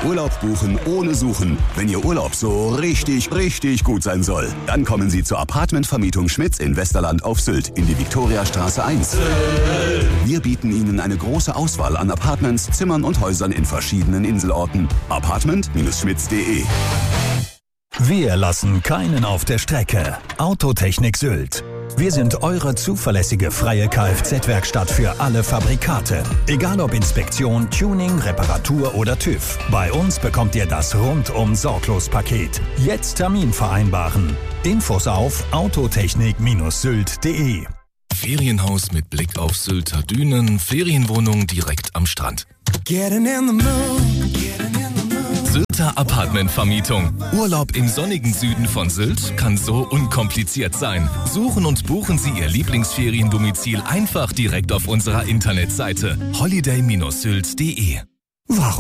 Urlaub buchen ohne Suchen. Wenn Ihr Urlaub so richtig, richtig gut sein soll, dann kommen Sie zur Apartmentvermietung Schmitz in Westerland auf Sylt in die Viktoriastraße 1. Wir bieten Ihnen eine große Auswahl an Apartments, Zimmern und Häusern in verschiedenen Inselorten. Apartment-schmitz.de. Wir lassen keinen auf der Strecke. Autotechnik Sylt. Wir sind eure zuverlässige freie Kfz-Werkstatt für alle Fabrikate. Egal ob Inspektion, Tuning, Reparatur oder TÜV. Bei uns bekommt ihr das Rundum-Sorglos-Paket. Jetzt Termin vereinbaren. Infos auf autotechnik-sylt.de. Ferienhaus mit Blick auf Sylter Dünen, Ferienwohnung direkt am Strand. Sylter Apartmentvermietung. Urlaub im sonnigen Süden von Sylt kann so unkompliziert sein. Suchen und buchen Sie Ihr Lieblingsferiendomizil einfach direkt auf unserer Internetseite holiday-sylt.de. Warum